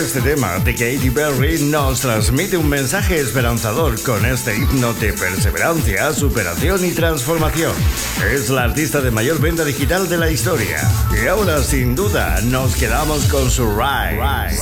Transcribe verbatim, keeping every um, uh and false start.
Este tema de Katy Perry nos transmite un mensaje esperanzador con este himno de perseverancia, superación y transformación. Es la artista de mayor venta digital de la historia. Y ahora, sin duda, nos quedamos con su Rise.